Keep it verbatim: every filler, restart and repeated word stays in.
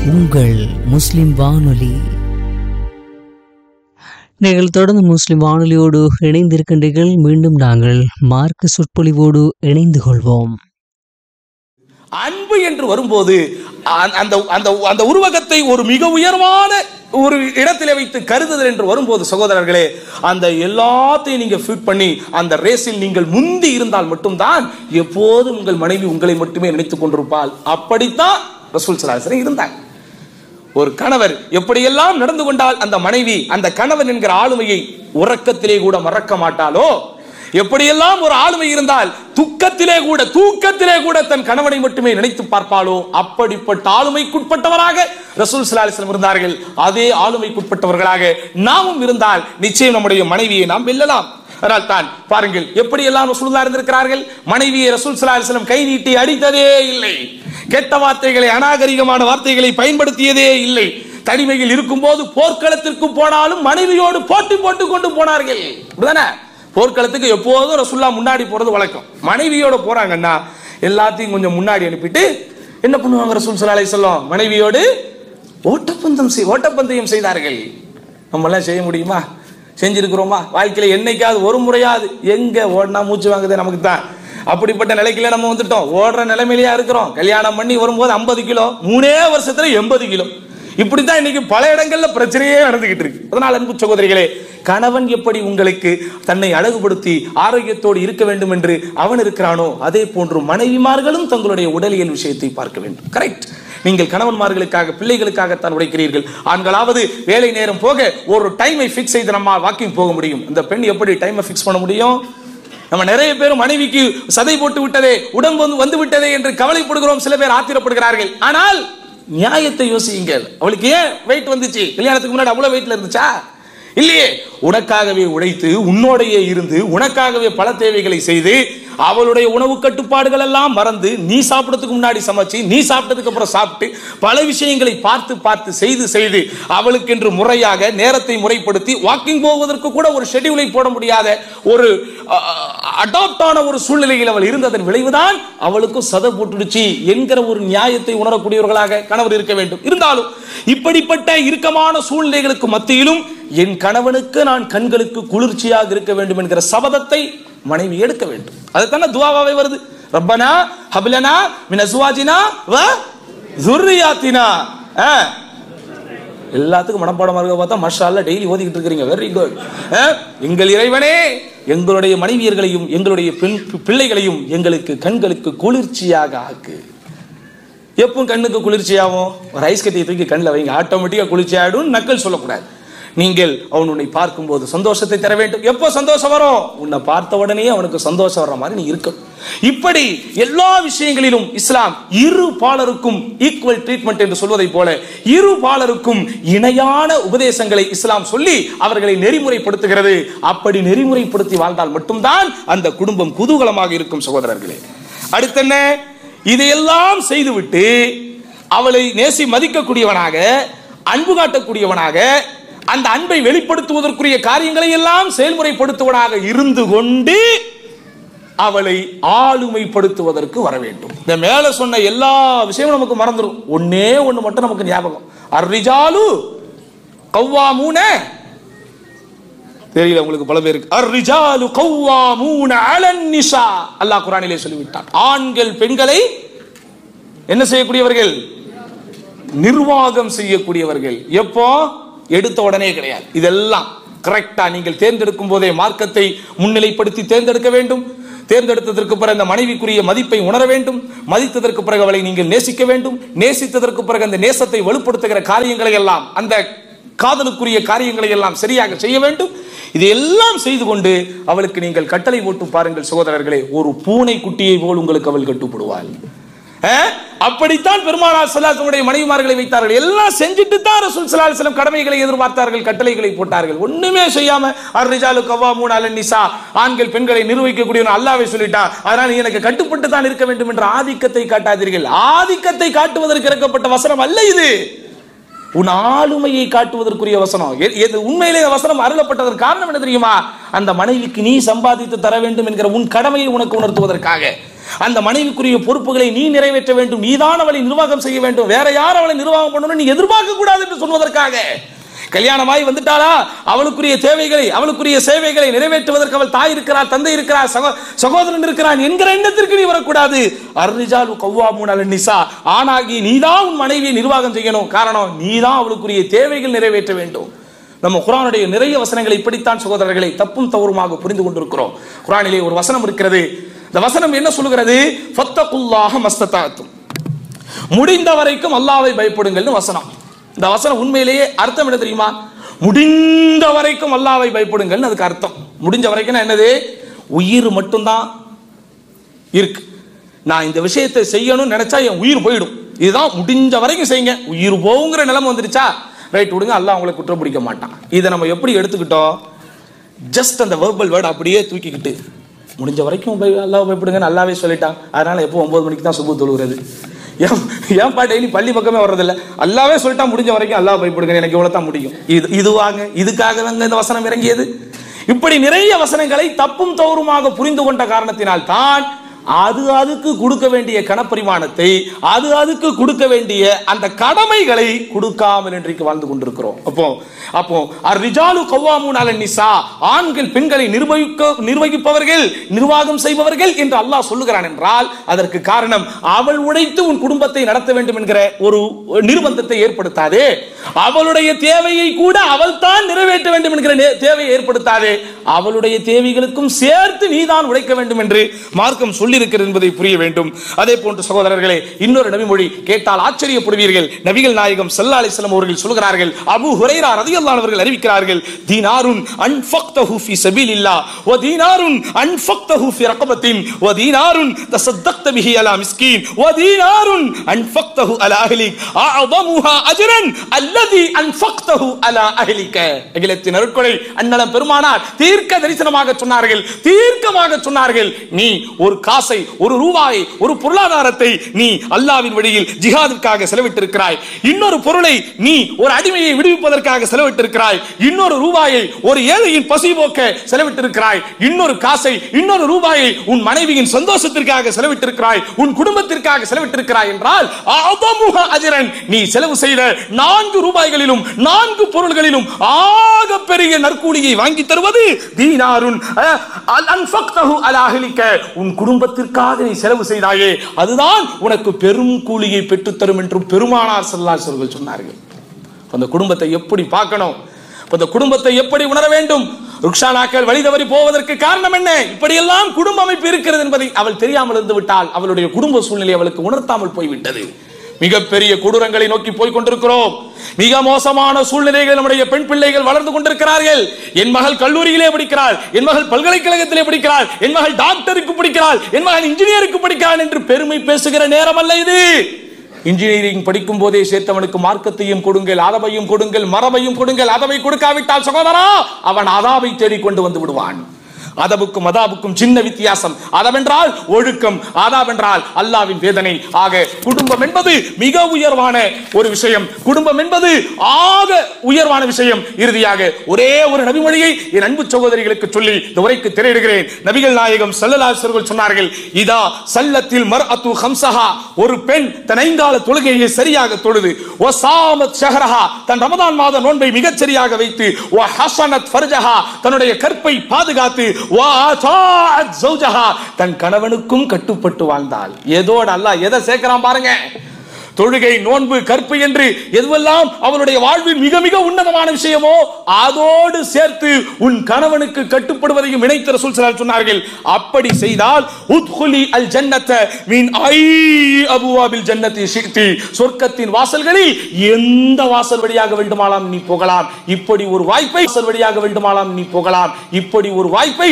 உங்கள் முஸ்லிம் வானொலி. நீங்கள் தொடர்ந்து முஸ்லிம் வானொலியோடு இணைந்திருக்கின்றீர்கள். மீண்டும் நாங்கள் மார்க்க சொற்பொழிவோடு இணைந்து கொள்வோம். அன்பு என்று வரும்போது அந்த அந்த உருவகத்தை ஒரு மிக உயர்வான ஒரு இடத்திலே வைத்து கருதுதல் என்று வரும்போது சகோதரர்களே, அந்த எல்லாத்தையும் நீங்க ஃபிட் பண்ணி அந்த ரேஸில் நீங்கள் முந்தி இருந்தால் மட்டும்தான் எப்போதும் உங்கள் மனைவி உங்களை மட்டுமே நினைத்துக் கொண்டிருப்பாள். அப்படித்தான் ரசூல் ஸல்லல்லாஹு அலைஹி வஸல்லம் இருந்தாங்க. ஒரு கணவர் எப்படியெல்லாம் நடந்து கொண்டால் அந்த மனைவி அந்த கணவன் என்கிற ஆளுமையை உறக்கத்திலே கூட மறக்க மாட்டாளோ, எப்படியெல்லாம் ஒரு ஆளுமை இருந்தால் துக்கத்திலே கூட தூக்கத்திலே கூட தன் கணவனை மட்டுமே நினைத்து பார்ப்பாளோ, அப்படிப்பட்ட ஆளுமைக்குட்பட்டவராக ரசூல் ஸல்லல்லாஹு அலைஹி வஸல்லம் இருந்தார்கள். அதே ஆளுமைக்குட்பட்டவர்களாக நாமும் இருந்தால் நிச்சயம் நம்முடைய மனைவியை நாம் வெல்லலாம். அதனால் தான் பாருங்கள் எப்படி எல்லாம் ரசூலுல்லாஹ் இருந்திருக்கிறார்கள். மனைவியை ரசூல் ஸல்லல்லாஹு அலைஹி வஸல்லம் கை நீட்டி அடித்ததே இல்லை. கெட்ட வார்த்தைகளை, அநாகரிகமான வார்த்தைகளை பயன்படுத்தியதே இல்லை. தனிமையில் இருக்கும் போது போர்க்களத்திற்கு போனாலும் மனைவியோடு போட்டி போட்டு கொண்டு போனார்கள். போர்க்களத்துக்கு எப்போதும் ரசூலுல்லாஹ் முன்னாடி போறது வழக்கம். மனைவியோட போறாங்கன்னா எல்லாத்தையும் கொஞ்சம் முன்னாடி அனுப்பிட்டு என்ன பண்ணுவாங்க ரசூல் ஸல்லல்லாஹு அலைஹி வஸல்லம்? மனைவியோடு ஓட்டப்பந்தயம் ஓட்டப்பந்தயம் செய்தார்கள். நம்ம எல்லாம் செய்ய முடியுமா? செஞ்சிருக்கிறோமா? வாழ்க்கையில என்னைக்காவது ஒரு முறையாவது எங்க ஓடினா மூச்சு வாங்குது நமக்கு தான். அப்படிப்பட்ட நிலைக்குள்ள நம்ம வந்துட்டோம். ஓடுற நிலைமையிலேயே இருக்கிறோம். கல்யாணம் பண்ணி வரும்போது ஐம்பது கிலோ, மூணே வருஷத்துல எண்பது கிலோ. இப்படித்தான் இன்னைக்கு பல இடங்கள்ல பிரச்சனையே நடந்துகிட்டு இருக்கு. அதனால் அன்பு சகோதரிகளே, கணவன் எப்படி உங்களுக்கு தன்னை அழகுபடுத்தி ஆரோக்கியத்தோடு இருக்க வேண்டும் என்று அவன் இருக்கிறானோ, அதே போன்று மனைவிமார்களும் தங்களுடைய உடலியல் விஷயத்தை பார்க்க வேண்டும். கரெக்ட். நீங்கள் கணவன்மார்களுக்காக பிள்ளைகளுக்காகத்தான் உழைக்கிறீர்கள். ஆண்களாவது வேலை நேரம் போக ஒரு டைமை பிக்ஸ் செய்து நம்ம வாக்கிங் போக முடியும். இந்த பெண் எப்படி டைமை பிக்ஸ் பண்ண முடியும்? நம்ம நிறைய பேர் மனைவிக்கு சதை போட்டு விட்டதே, உடம்பு வந்து விட்டதே என்று கவலைப்படுகிறோம். சில பேர் ஆத்திரப்படுகிறார்கள். ஆனால் நியாயத்தை யோசியுங்கள். அவளுக்கு ஏன் வெயிட் வந்துச்சு? கல்யாணத்துக்கு முன்னாடி அவ்வளவு வெயிட்ல இருந்துச்சா? இல்லையே. உனக்காகவே உழைத்து, உன்னோடையே இருந்து, உனக்காகவே பல தேவைகளை செய்து, அவளுடைய உணவு கட்டுப்பாடுகள் எல்லாம் மறந்து, நீ சாப்பிடறதுக்கு முன்னாடி சமைச்சு, நீ சாப்பிட்டதுக்கு அப்புறம் சாப்பிட்டு, பல விஷயங்களை பார்த்து பார்த்து செய்து செய்து அவளுக்கு என்று முறையாக நேரத்தை முறைப்படுத்தி வாக்கிங் போவதற்கு கூட ஒரு ஷெட்யூலை போட முடியாத ஒரு அடாப்ட் ஆன ஒரு சூழ்நிலையில் அவள் இருந்ததன் விளைவுதான் அவளுக்கும் சதை போட்டுடுச்சு என்கிற ஒரு நியாயத்தை உணரக்கூடியவர்களாக கணவர் இருக்க வேண்டும். இருந்தாலும் இப்படிப்பட்ட இறுக்கமான சூழ்நிலைகளுக்கு மத்தியிலும் என் கணவனுக்கு நான் கண்களுக்கு குளிர்ச்சியாக இருக்க வேண்டும் என்கிற சபதத்தை மனைவி எடுக்க வேண்டும். அதுதானே துஆவாவே வருது. ரப்பனா ஹப்லனா மின் அஸ்வாஜினா வ ذُرِّيَّاتِنَا. எல்லாத்துக்கும் மனப்பாடமா இருக்க பார்த்தா மாஷா அல்லாஹ் டெய்லி ஓதிக்கிட்டு இருக்கீங்க. Very good. எங்கள் இறைவனே, எங்களுடைய மனைவியர்களையும் எங்களுடைய பிள்ளைகளையும் எங்களுக்கு கண்களுக்கு குளிர்ச்சியாக ஆக்கு. எப்பவும் கண்ணுக்கு குளிர்ச்சியாகும். ஒரு ஐஸ் கட்டியை தூக்கி கண்ணில் வைங்க, ஆட்டோமேட்டிக்கா குளிர்ச்சி ஆயிடும். நக்கல் சொல்லக்கூடாது. நீங்கள் அவன் உன்னை பார்க்கும் போது சந்தோஷத்தை தர வேண்டும். எப்போ சந்தோஷம் வரும்? உன்னை பார்த்த உடனே அவனுக்கு சந்தோஷம் வர்ற மாதிரி நீ இருக்கும். இப்படி எல்லா விஷயங்களிலும் இஸ்லாம் இரு பாலருக்கும் ஈக்குவல் ட்ரீட்மெண்ட் என்று சொல்வதை போல இரு பாலருக்கும் இணையான உபதேசங்களை இஸ்லாம் சொல்லி அவர்களை நெறிமுறைப்படுத்துகிறது. அப்படி நெறிமுறைப்படுத்தி வாழ்ந்தால் மட்டும்தான் அந்த குடும்பம் குதூகலமாக இருக்கும். சகோதரர்களே, அடுத்து என்ன? இதையெல்லாம் செய்துவிட்டு அவளை நேசி மதிக்கக்கூடியவனாக, அன்பு காட்டக்கூடியவனாக, அந்த அன்பை வெளிப்படுத்துவதற்குரிய காரியங்களை எல்லாம் செயல்முறைப்படுத்துவதாக இருந்து கொண்டு அவளை ஆளுமைப்படுத்துவதற்கு வர வேண்டும். இந்த மேல சொன்ன எல்லா விஷயமும் நமக்கு மறந்துடும். ஒன்னே ஒண்ணு மட்டும் நமக்கு ஞாபகம். அர்ரிஜாலு கவ்வாமூன. தெரியல உங்களுக்கு பல பேருக்கு. அர்ரிஜாலு கவ்வாமூன அலன் நிசா. அல்லாஹ் குர்ஆனிலே சொல்லிவிட்டான். ஆண்கள் பெண்களை என்ன செய்யக்கூடியவர்கள்? நிர்வாகம் செய்யக்கூடியவர்கள். எப்போ? எடுத்த உடனே கிடையாது. இதெல்லாம் கரெக்டா நீங்கள் தேர்ந்தெடுக்கும் போதே மார்க்கத்தை முன்னிலைப்படுத்தி தேர்ந்தெடுக்க வேண்டும். தேர்ந்தெடுத்ததற்கு பிறகு அந்த மனைவிக்குரிய மதிப்பை உணர வேண்டும். மதித்ததற்கு பிறகு அவளை நீங்கள் நேசிக்க வேண்டும். நேசித்ததற்கு பிறகு அந்த நேசத்தை வலுப்படுத்துகிற காரியங்களை எல்லாம், அந்த காதலுக்குரிய காரியங்களை எல்லாம் சரியாக செய்ய வேண்டும். இதையெல்லாம் செய்து கொண்டு அவளுக்கு நீங்கள் கட்டளை போட்டு பாருங்கள் சகோதரர்களே, ஒரு பூனை குட்டியை போல் உங்களுக்கு அவள் கட்டுப்படுவாள். அப்படித்தான் பெருமானார் ஸல்லல்லாஹு அலைஹி வஸல்லம் மனைவிமார்களை வைத்தார்கள். எல்லாம் செஞ்சுட்டு தான் ரசூல் ஸல்லல்லாஹு அலைஹி வஸல்லம் கடமைகளை எதிர்பார்த்தார்கள், கட்டளைகளை போட்டார்கள். ஒண்ணுமே செய்யாம அர்ரிஜாலு கவ்வாமூன அலன் நிசா, ஆண்கள் பெண்களை நிர்வகிக்கக்கூடியவன் அல்லாஹ்வே சொல்லிட்டான், அதனால நீ எனக்கு கட்டுப்பட்டு தான் இருக்க வேண்டும் என்ற ஆதிக்கத்தை காட்டாதீர்கள். ஆதிக்கத்தை காட்டுவதற்கு இறக்கப்பட்ட வசனம் அல்ல இது. உன் ஆளுமையை காட்டுவதற்குரிய வசனம். உண்மையிலே வசனம் அருளப்பட்டதற்கு காரணம் என்ன தெரியுமா? அந்த மனைவிக்கு நீ சம்பாதித்து தர வேண்டும் என்கிற உன் கடமையை உனக்கு உணர்த்துவதற்காக. அந்த மனைவிக்குரிய பொறுப்புகளை நீ நிறைவேற்ற வேண்டும், நீதான் அவளை நிர்வாகம் செய்ய வேண்டும், வேற யார் அவளை நிர்வாகம் பண்ணணும் நீ எதிர்பார்க்க கூடாது என்று சொல்வதற்காக. கல்யாணமாய் வந்துட்டாளா, அவளுக்குரிய தேவைகளை அவளுக்குரிய சேவைகளை நிறைவேற்றுவதற்கு அவள் தாய் இருக்கிறார், தந்தை இருக்கிறார், சகோதரன் இருக்கிறான் என்கிற எண்ணத்திற்கு நீ வரக்கூடாது. அர்ரிஜாலு கவ்வாமூன அலன் நிசா, ஆனாகி நீதான் உன் மனைவியை நிர்வாகம் செய்யணும். காரணம், நீதான் அவளுக்குரிய தேவைகள் நிறைவேற்ற வேண்டும். நம்ம குர்ஆனுடைய நிறைய வசனங்களை இப்படித்தான் சகோதரர்களை தப்பும் தவறுமாக புரிந்து கொண்டிருக்கிறோம். குர்ஆனிலே ஒரு வசனம் இருக்கிறது. இந்த வசனம் என்ன சொல்கிறது? ஃபத்தகுல்லாஹ மஸ்ததாத்தும், முடிந்த வரைக்கும் அல்லாஹ்வை பயப்படுங்கள்னு வசனம். இந்த வசனம் உண்மையிலேயே அர்த்தம் என்ன தெரியுமா? முடிந்த வரைக்கும் அல்லாஹ்வை பயப்படுங்கள்னு அதுக்கு அர்த்தம். முடிஞ்ச வரைக்கும் என்னது? உயிர் மட்டும்தான் இருக்கு. நான் இந்த விஷயத்தை செய்யணும்னு நினைச்சா என் உயிர் போயிடும், இதுதான் முடிஞ்ச வரைக்கும் செய்யுங்க. உயிர் போகுங்கிற நிலைமை வந்துருச்சா, ரைட் விடுங்க, அல்லாஹ் உங்களை குற்றம் பிடிக்க மாட்டான். இதை நம்ம எப்படி எடுத்துக்கிட்டோம்? ஜஸ்ட் அந்த வெர்பல் வேர்டு அப்படியே தூக்கிக்கிட்டு முடிஞ்ச வரைக்கும் அல்லாஹ் பயப்படுங்கன்னு அல்லாவே சொல்லிட்டான், அதனால எப்போ ஒன்பது மணிக்கு தான் சுபு தொழுகிறது. ஏன் பா டெய்லி பள்ளி பக்கமே வர்றதில்ல? அல்லாவே சொல்லிட்டா முடிஞ்ச வரைக்கும் அல்லாஹ் பயப்படுங்க, எனக்கு இவ்வளவு தான் முடியும். இது இதுவாங்க இதுக்காக இந்த வசனம் இறங்கியது. இப்படி நிறைய வசனங்களை தப்பும் தவறுமாக புரிந்து கொண்ட காரணத்தினால் தான் அது அதுக்கு கொடுக்க வேண்டிய கணப்பரிமாணத்தை, அது அதுக்கு கொடுக்க வேண்டிய அந்த கடமைகளை கொடுக்காமல் இன்றைக்கு வாழ்ந்து கொண்டிருக்கிறோம். அப்போ அப்போ அர்ரிஜாலு கவ்வாமூன அலன் நிசா, ஆண்கள் பெண்களை நிர்வகிக்க நிர்வகிப்பவர்கள், நிர்வாகம் செய்பவர்கள் என்று அல்லாஹ் சொல்லுகிறான் என்றால் அதற்கு காரணம் அவள் உழைத்து உன் குடும்பத்தை நடத்த வேண்டும் என்கிற ஒரு நிர்பந்தத்தை ஏற்படுத்தாதே. அவளுடைய தேவையை கூட அவள் தான் நிறைவேற்ற வேண்டும் என்கிற தேவையை ஏற்படுத்தாதே. அவளுடைய தேவைகளுக்கும் சேர்த்து நீதான் உழைக்க வேண்டும் என்று மார்க்கம் சொல்லி இருக்கிறது என்பதை புரிய வேண்டும். அதே போன்று சகோதரர்களே, இன்னொரு நபிமொழி கேட்டால் ஆச்சரியப்படுவீர்கள். நபிகள் நாயகம் ஸல்லல்லாஹு அலைஹி வஸல்லம் அவர்கள் சொல்கிறார்கள், அபூ ஹுரைரா ரலியல்லாஹு அன்ஹு அவர்கள் அறிவிக்கிறார்கள், தீனாருன் அன்ஃபக்தஹு ஃபீ சபீலில்லாஹ் வ தீனாருன் அன்ஃபக்தஹு ஃபீ ரகபத்தின் வ தீனாருன் தஸத்தக்த பிஹி அலா மிஸ்கீன் வ தீனாருன் அன்ஃபக்தஹு அலா அஹ்லிக் அஅதமுஹா அஜ்ரன் அல்லதி அன்ஃபக்தஹு அலா அஹ்லிக. அகிலத்தின் அருட்கொடை அன்னலம் பெருமானார் தீர்க்க தரிசனமாக சொன்னார்கள், தீர்க்கமாக சொன்னார்கள், நீ ஒரு காசை, ஒரு ரூபாயை, ஒரு பொருளாதாரத்தை நீ அல்லாஹ்வின் வழியில் ஜிஹாதிற்காக செலவிட்டிருக்கிறாய். இன்னொரு பொருளை நீ ஒரு அடிமையை விடுவிப்பதற்காக செலவிட்டிருக்கிறாய். இன்னொரு ரூபாயை ஒரு ஏழையின் பசி போக்க செலவிட்டிருக்கிறாய். இன்னொரு காசை, இன்னொரு ரூபாயை உன் மனைவியின் சந்தோஷத்திற்காக செலவிட்டிருக்கிறாய், உன் குடும்பத்திற்காக செலவிட்டிருக்கிறாய் என்றால் அஅதமுஹா அஜ்ரன், நீ செலவு செய்த நான்கு ரூபாய்களிலும் நான்கு பொருள்களிலும் ஆக பெரிய நற்கூலியை வாங்கி தருவது தீனாருன் அன்ஃபக்தஹு அலா அஹ்லிக, உன் குடும்பத்திற்காக நீ செலவு செய்தாயே அதுதான் உனக்கு பெரும் கூலியை பெற்றுத்தரும் என்று பெருமானார் ஸல்லல்லாஹு அலைஹி வஸல்லம் சொன்னார்கள். அந்த குடும்பத்தை எப்படி பார்க்கணும், அந்த குடும்பத்தை எப்படி உணர வேண்டும்? ருக்ஷானாக்கள் வழி தவறி போவதற்கு காரணம் என்ன? இப்படியெல்லாம் குடும்ப அமைப்பு இருக்கிறது என்பதை அவள் தெரியாமல் இருந்து விட்டால், அவளுடைய குடும்ப சூழ்நிலை அவளுக்கு உணர்த்தாமல் போய்விட்டது. மிகப்பெரிய கொடூரங்களை நோக்கி போய் கொண்டிருக்கிறோம். மிக மோசமான சூழ்நிலைகள் நம்முடைய பெண் பிள்ளைகள் வளர்ந்து கொண்டிருக்கிறார்கள். என் மகள் கல்லூரியிலே படிக்கிறாள், என் மகள் பல்கலைக்கழகத்திலே படிக்கிறாள், என் மகள் டாக்டருக்கு படிக்கிறாள், என் மகள் இன்ஜினியருக்கு படிக்கிறாள் என்று பெருமை பேசுகிற நேரம் அல்ல இது. இன்ஜினியரிங் படிக்கும் போதே சேர்த்தவனுக்கு மார்க்கத்தையும் கொடுங்கள், அதவையும் கொடுங்கள், மரபையும் கொடுங்கள். அதவை கொடுக்காவிட்டால் சகோதரா அவன் அதாவை தேடிக்கொண்டு வந்து விடுவான். அதபுக்கும் அதாபுக்கும் சின்ன வித்தியாசம். அதவென்றால் ஒழுக்கம், அதாவென்றால் அல்லாஹ்வின் வேதனை. ஆக குடும்பம் என்பது மிக உயர்வான ஒரு விஷயம். குடும்பம் என்பது ஆக உயர்வான விஷயம். இறுதியாக ஒரே ஒரு நபிமொழியை என் அன்பு சகோதரிகளுக்கு சொல்லி இந்த உரைக்கு திரையிடுகிறேன். நபிகள் நாயகம் ஸல்லல்லாஹு அலைஹி வஸல்லம் சொன்னார்கள், இதா சல்லத்தில் மர்அத்து ஹம்ஸஹா, ஒரு பெண் தன் ஐந்தால தொழுகையை சரியாக தொழுது, வ ஸாமத் ஷஹ்ரஹா, தன் ரமதான் மாத நோன்பை மிகச் சரியாக வைத்து, வ ஹஸனத் ஃபர்ஜஹா, தன்னுடைய கற்பை பாதுகாத்து, தன் கணவனுக்கும் கட்டுப்பட்டு வாழ்ந்தாள். ஏதோட அல்லாஹ் எதை சேர்க்கிறான் பாருங்க. தொழுகை, நோன்பு, கற்பு என்று எதுவெல்லாம் அவளுடைய வாழ்வில் மிக மிக உன்னதமான விஷயமோ அதோடு சேர்த்து உன் கணவனுக்கு கட்டுப்படுவதையும் இணைத்து ரசூல் ஸல்லல்லாஹு அலைஹி வஸல்லம் சொன்னார்கள். அப்படி செய்தால் உத்குலி அல் ஜன்னத மின் ஐ அபுவாபில் ஜன்னதி ஷிக்தி, சொர்க்கத்தின் வாசல்களில் எந்த வாசல் வழியாக வேண்டுமானாலும் நீ போகலாம். இப்படி ஒரு வாய்ப்பை வாசல் வழியாக வேண்டுமானாலும் நீ போகலாம். இப்படி ஒரு வாய்ப்பை